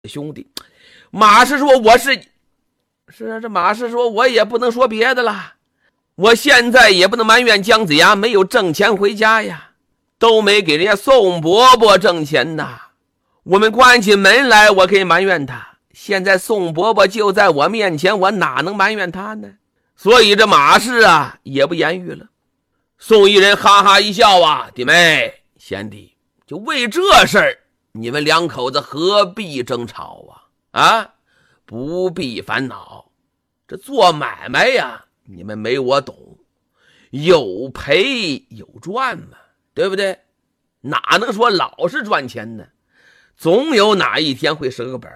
兄弟，马氏说我是啊，这马氏说我也不能说别的了，我现在也不能埋怨姜子牙没有挣钱回家呀，都没给人家宋伯伯挣钱呐。我们关起门来我可以埋怨他，现在宋伯伯就在我面前，我哪能埋怨他呢？所以这马氏啊也不言语了。宋义人哈哈一笑啊，弟妹贤弟，就为这事儿你们两口子何必争吵啊？不必烦恼，这做买卖呀，你们没我懂，有赔有赚嘛，对不对？哪能说老是赚钱呢？总有哪一天会折个本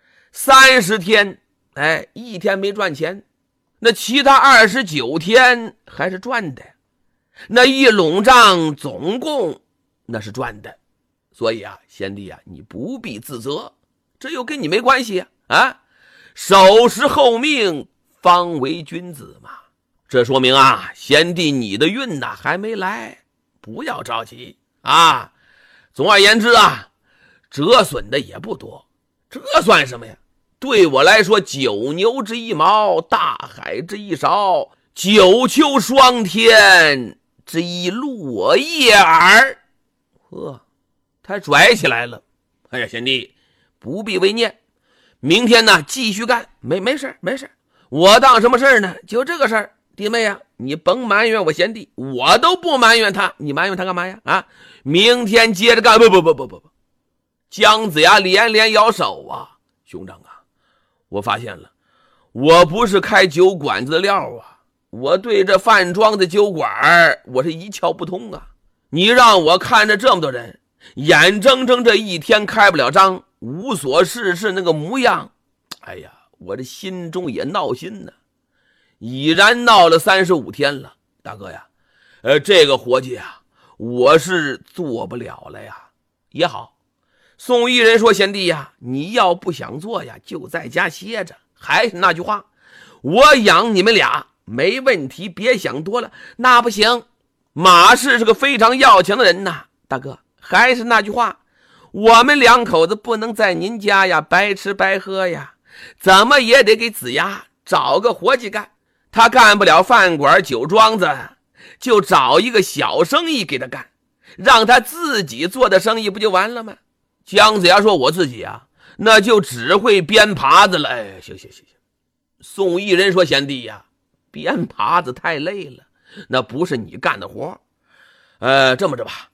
，30天一天没赚钱，那其他29天还是赚的，那一拢账总共那是赚的。所以啊，贤弟啊，你不必自责，这又跟你没关系啊！守时候命方为君子嘛。这说明啊，贤弟你的运呐还没来，不要着急啊。总而言之啊，折损的也不多，这算什么呀？对我来说，9牛之一毛，大海之一勺，9秋霜天之一落叶耳。呵，他拽起来了。哎呀，贤弟不必为念，明天呢继续干，没事。我当什么事呢？就这个事儿，弟妹呀，你甭埋怨我贤弟，我都不埋怨他，你埋怨他干嘛呀？啊，明天接着干。不，姜子牙连摇手啊，兄长啊，我发现了，我不是开酒馆子的料啊，我对这饭庄的酒馆我是一窍不通啊。你让我看着这么多人眼睁睁这一天开不了张，无所事事那个模样，哎呀，我这心中也闹心呢。已然闹了35天了，大哥呀，这个活计啊，我是做不了了呀。也好，宋义人说，贤弟呀，你要不想做呀，就在家歇着。还是那句话，我养你们俩没问题，别想多了。那不行，马氏是个非常要强的人呐，大哥，还是那句话，我们两口子不能在您家呀白吃白喝呀，怎么也得给子牙找个活计干。他干不了饭馆酒庄子，就找一个小生意给他干，让他自己做的生意不就完了吗？姜子牙说，我自己啊，那就只会编耙子了。行。宋义人说，贤弟呀，编耙子太累了，那不是你干的活。这么着吧，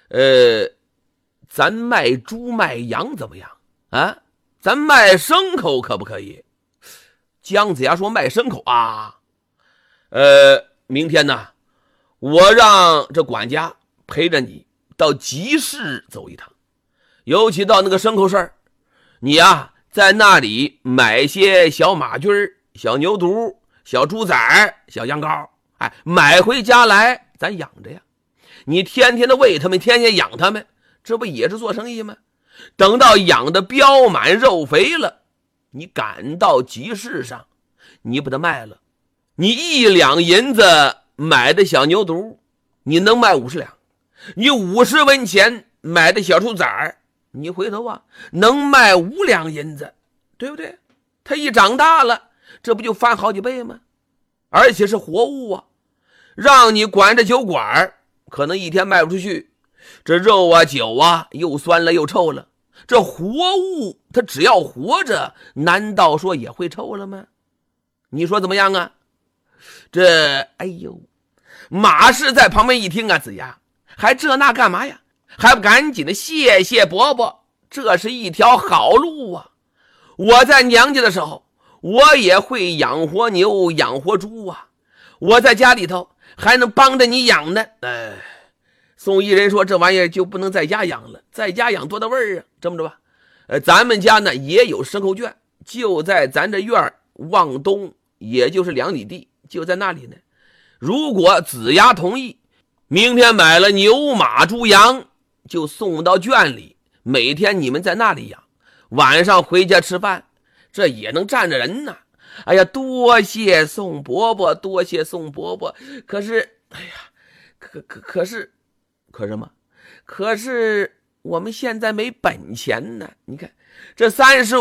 咱卖猪卖羊怎么样啊？咱卖牲口可不可以？姜子牙说，卖牲口啊，明天呢，我让这管家陪着你到集市走一趟，尤其到那个牲口市儿，你呀在那里买些小马驹、小牛犊、小猪崽、小羊羔，买回家来咱养着呀。你天天的喂他们，天天养他们，这不也是做生意吗？等到养的膘满肉肥了，你赶到集市上，你把它卖了，你1两银子买的小牛犊，你能卖50两；你50文钱买的小猪崽，你回头啊能卖5两银子，对不对？它一长大了，这不就翻好几倍吗？而且是活物啊，让你管着酒馆，可能一天卖不出去，这肉啊酒啊又酸了又臭了。这活物它只要活着，难道说也会臭了吗？你说怎么样啊？哎呦，马氏在旁边一听啊，子牙还这那干嘛呀？还不赶紧的谢谢伯伯，这是一条好路啊。我在娘家的时候，我也会养活牛养活猪啊，我在家里头还能帮着你养呢。宋义人说，这玩意儿就不能在家养了，在家养多大味儿啊。这么着吧，咱们家呢也有牲口圈，就在咱这院往东，也就是2里地，就在那里呢。如果子牙同意，明天买了牛马猪羊就送到圈里，每天你们在那里养，晚上回家吃饭，这也能站着人呢。哎呀，多谢宋伯伯，多谢宋伯伯。可是，哎呀，可是什么？可是我们现在没本钱呢。你看这35